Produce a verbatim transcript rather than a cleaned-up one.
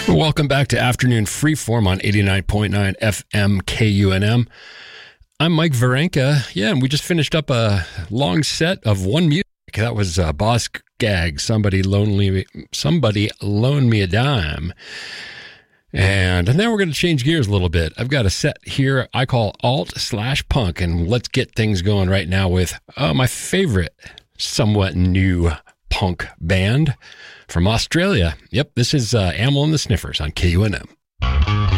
Welcome back to Afternoon Freeform on eighty-nine point nine F M K U N M. I'm Mike Varenka. Yeah, and we just finished up a long set of one music. That was uh, Boss Gag, Somebody Lonely, Somebody Loan Me a Dime. And now we're going to change gears a little bit. I've got a set here I call Alt slash Punk, and let's get things going right now with uh, my favorite somewhat new punk band from Australia. Yep, this is uh, Amyl and the Sniffers on K U N M.